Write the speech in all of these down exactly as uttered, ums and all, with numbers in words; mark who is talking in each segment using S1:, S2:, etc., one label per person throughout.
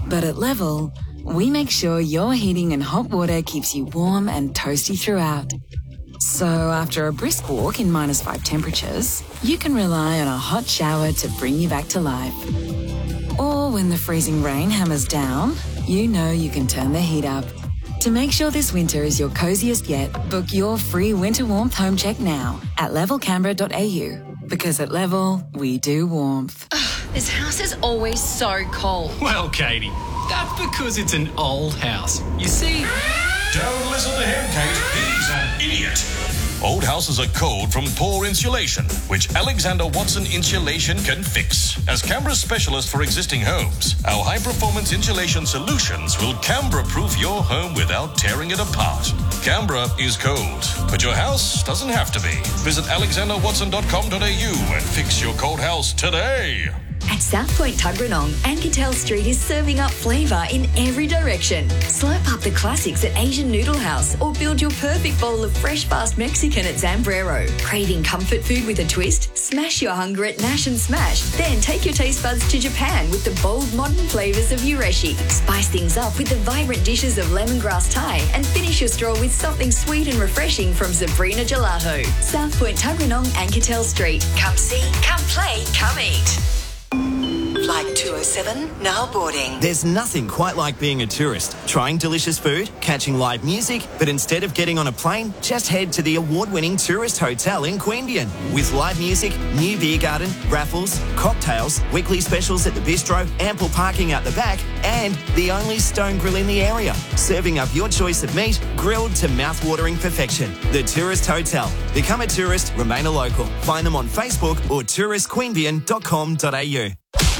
S1: But at Level, we make sure your heating and hot water keeps you warm and toasty throughout. So after a brisk walk in minus five temperatures, you can rely on a hot shower to bring you back to life. Or when the freezing rain hammers down, you know you can turn the heat up. To make sure this winter is your coziest yet, book your free winter warmth home check now at level canberra dot a u. Because at Level, we do warmth.
S2: Ugh, this house is always so cold.
S3: Well, Katie, that's because it's an old house. You see...
S4: Don't listen to him, Kate. He's an idiot. Old houses are cold from poor insulation, which Alexander Watson Insulation can fix. As Canberra's specialist for existing homes, our high-performance insulation solutions will Canberra-proof your home without tearing it apart. Canberra is cold, but your house doesn't have to be. Visit alexander watson dot com dot a u and fix your cold house today.
S5: At South Point Tuggeranong, Anketel Street is serving up flavour in every direction. Slurp up the classics at Asian Noodle House or build your perfect bowl of fresh, fast Mexican at Zambrero. Craving comfort food with a twist? Smash your hunger at Nash and Smash. Then take your taste buds to Japan with the bold, modern flavours of Ureshi. Spice things up with the vibrant dishes of lemongrass Thai and finish your stroll with something sweet and refreshing from Sabrina Gelato. South Point Tuggeranong, Anketel Street. Come see, come play, come eat.
S6: Flight two oh seven, now boarding.
S7: There's nothing quite like being a tourist, trying delicious food, catching live music, but instead of getting on a plane, just head to the award-winning tourist hotel in Queanbeyan. With live music, new beer garden, raffles, cocktails, weekly specials at the bistro, ample parking out the back, and the only stone grill in the area, serving up your choice of meat, grilled to mouth-watering perfection. The Tourist Hotel. Become a tourist, remain a local. Find them on Facebook or tourist queanbeyan dot com dot a u.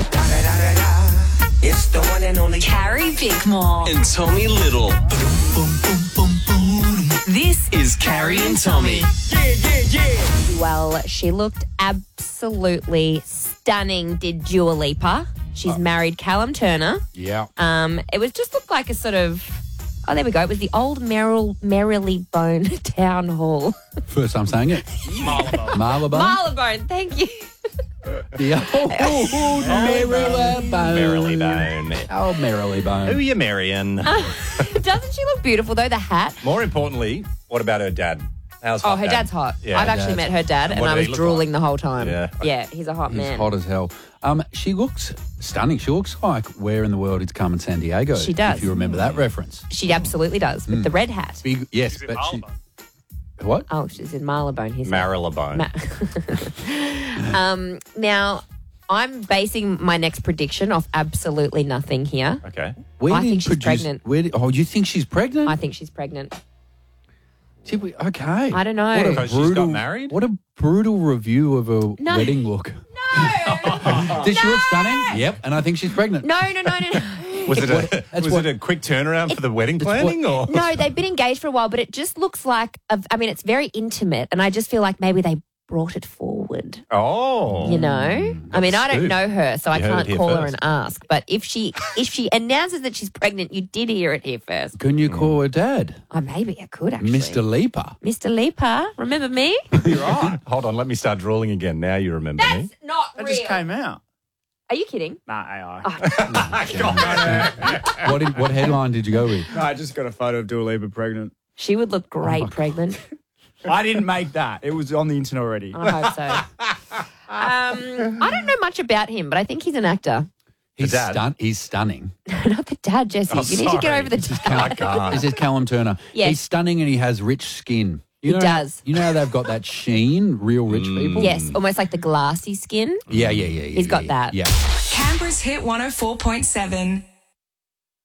S6: It's the one and only
S2: Carrie Bickmore.
S3: And Tommy Little. This is Carrie and Tommy.
S4: Yeah, yeah, yeah.
S8: Well, she looked absolutely stunning, did Dua Lipa. She's
S9: Oh.
S8: married Callum Turner.
S9: Yeah.
S8: Um, it was just looked like a sort of, oh, there we go. It was the old Merrill, Marylebone Town Hall.
S9: First time saying it.
S4: Marylebone.
S9: Marylebone.
S8: Marylebone, thank you.
S9: The old Marylebone.
S10: Marylebone.
S9: Oh, Marylebone.
S10: Who are you marrying?
S8: Doesn't she look beautiful, though, the hat?
S10: More importantly, what about her dad? How's
S8: Oh,
S10: hot
S8: her
S10: dad?
S8: dad's hot.
S10: Yeah,
S8: I've actually
S9: dad's-
S8: met her dad, and
S10: What
S8: I
S10: did
S8: was
S10: he look
S8: drooling
S10: like?
S8: the whole time.
S10: Yeah.
S8: Yeah, he's a hot
S9: He's
S8: man.
S9: hot as hell. Um, she looks stunning. She looks like Where in the World is Carmen San Diego.
S8: She does.
S9: If you remember that reference.
S8: She absolutely does, with the red hat.
S9: Big, yes, but she... What?
S8: Oh, she's in Marylebone. He's
S10: Marylebone.
S8: Ma- um, now, I'm basing my next prediction off absolutely nothing here.
S10: Okay.
S9: Where
S8: I
S9: did
S8: think she's
S9: produce-
S8: pregnant.
S9: Where did, oh, you think she's pregnant?
S8: I think she's pregnant.
S9: Did we, okay.
S8: I don't know.
S9: What a
S10: Because she's
S9: brutal,
S10: got married?
S9: What a brutal review of a
S8: No.
S9: wedding look.
S8: No!
S9: Did she look stunning? Yep, and I think she's pregnant.
S8: no, no, no, no, no.
S10: Was it a
S9: That's
S10: was
S9: what-
S10: it a quick turnaround for the wedding
S9: it's
S10: planning or?
S8: No, they've been engaged for a while, but it just looks like, a, I mean, it's very intimate, and I just feel like maybe they brought it forward.
S10: Oh.
S8: You know, I mean, I don't
S10: scoop.
S8: know her, so I
S10: You heard it
S8: can't
S10: here
S8: call her
S10: first.
S8: and ask. But if she if she announces that she's pregnant, you did hear it here first.
S9: Can you call her dad?
S8: Oh, maybe I could actually.
S9: Mister Leaper.
S8: Mister Leaper, remember me?
S10: You're right. Hold on, let me start drooling again. Now you remember me.
S8: not
S11: That just came out.
S8: Are you kidding?
S11: Nah, A I.
S9: What, did, what headline did you go with?
S11: No, I just got a photo of Dua Lipa pregnant.
S8: She would look great
S9: Oh,
S8: pregnant.
S11: I didn't make that. It was on the internet already.
S8: I hope so. Um, I don't know much about him, but I think he's an actor.
S9: He's,
S10: dad?
S9: stun- he's stunning.
S8: Not the dad, Jesse.
S10: Oh,
S8: you need to get
S10: sorry.
S8: over the dad.
S10: I can't.
S9: This is Callum Turner.
S8: Yes.
S9: He's stunning and he has rich skin. You
S8: He
S9: know,
S8: does.
S9: You know how they've got that sheen, real rich
S10: Mm.
S9: people?
S8: Yes, almost like the glassy skin.
S9: Yeah, yeah, yeah. yeah
S8: He's got
S9: yeah,
S8: that.
S9: Yeah.
S12: Canberra's Hit one oh four point seven.